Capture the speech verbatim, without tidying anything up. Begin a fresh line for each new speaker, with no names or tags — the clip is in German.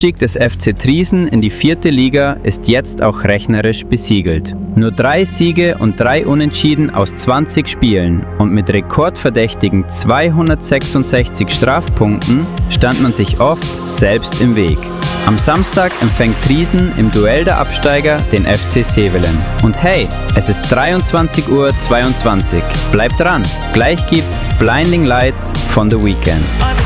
Aufstieg des F C Triesen in die vierte Liga ist jetzt auch rechnerisch besiegelt. Nur drei Siege und drei Unentschieden aus zwanzig Spielen und mit rekordverdächtigen zweihundertsechsundsechzig Strafpunkten stand man sich oft selbst im Weg. Am Samstag empfängt Triesen im Duell der Absteiger den F C Sevelen. Und hey, es ist dreiundzwanzig Uhr zweiundzwanzig. Bleibt dran, gleich gibt's Blinding Lights von The Weeknd.